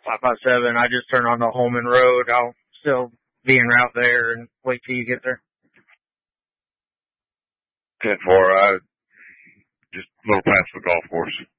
557. I just turn on the Holman Road. I'll still be en route there and wait till you get there. 10-4, just a little past the golf course.